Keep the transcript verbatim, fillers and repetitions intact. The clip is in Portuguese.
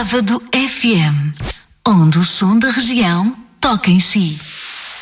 Sávado F M, onde o som da região toca em si.